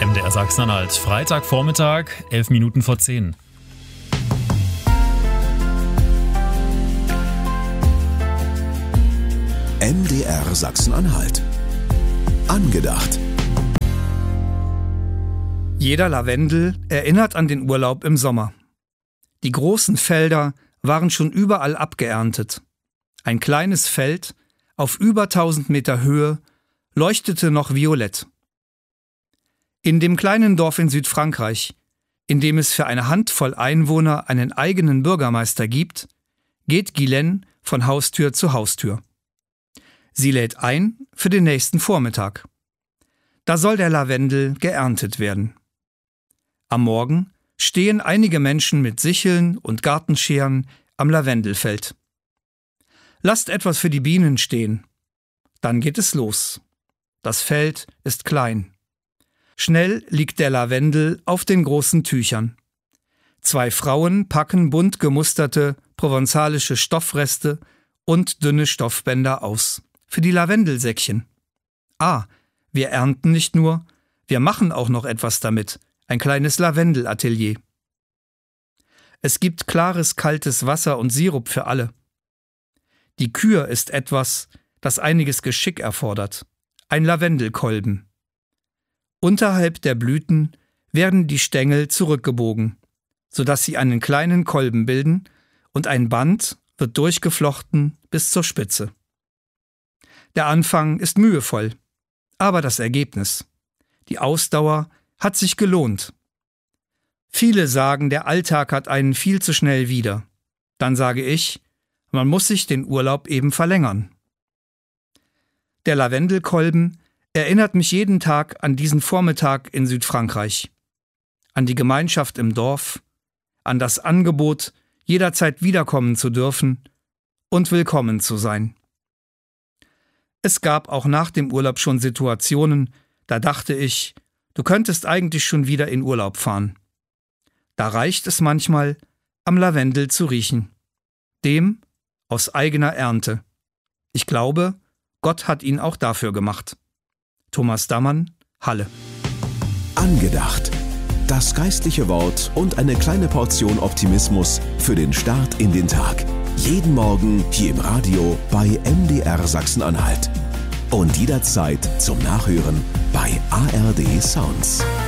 MDR Sachsen-Anhalt, Freitagvormittag, 11 Minuten vor 10. MDR Sachsen-Anhalt. Angedacht. Jeder Lavendel erinnert an den Urlaub im Sommer. Die großen Felder waren schon überall abgeerntet. Ein kleines Feld auf über 1000 Meter Höhe leuchtete noch violett. In dem kleinen Dorf in Südfrankreich, in dem es für eine Handvoll Einwohner einen eigenen Bürgermeister gibt, geht Guylaine von Haustür zu Haustür. Sie lädt ein für den nächsten Vormittag. Da soll der Lavendel geerntet werden. Am Morgen stehen einige Menschen mit Sicheln und Gartenscheren am Lavendelfeld. Lasst etwas für die Bienen stehen. Dann geht es los. Das Feld ist klein. Schnell liegt der Lavendel auf den großen Tüchern. 2 Frauen packen bunt gemusterte provenzalische Stoffreste und dünne Stoffbänder aus. Für die Lavendelsäckchen. Wir ernten nicht nur, wir machen auch noch etwas damit. Ein kleines Lavendelatelier. Es gibt klares, kaltes Wasser und Sirup für alle. Die Kür ist etwas, das einiges Geschick erfordert. Ein Lavendelkolben. Unterhalb der Blüten werden die Stängel zurückgebogen, sodass sie einen kleinen Kolben bilden und ein Band wird durchgeflochten bis zur Spitze. Der Anfang ist mühevoll, aber das Ergebnis, die Ausdauer, hat sich gelohnt. Viele sagen, der Alltag hat einen viel zu schnell wieder. Dann sage ich, man muss sich den Urlaub eben verlängern. Der Lavendelkolben erinnert mich jeden Tag an diesen Vormittag in Südfrankreich, an die Gemeinschaft im Dorf, an das Angebot, jederzeit wiederkommen zu dürfen und willkommen zu sein. Es gab auch nach dem Urlaub schon Situationen, da dachte ich, du könntest eigentlich schon wieder in Urlaub fahren. Da reicht es manchmal, am Lavendel zu riechen. Dem aus eigener Ernte. Ich glaube, Gott hat ihn auch dafür gemacht. Thomas Dammann, Halle. Angedacht. Das geistliche Wort und eine kleine Portion Optimismus für den Start in den Tag. Jeden Morgen hier im Radio bei MDR Sachsen-Anhalt. Und jederzeit zum Nachhören bei ARD Sounds.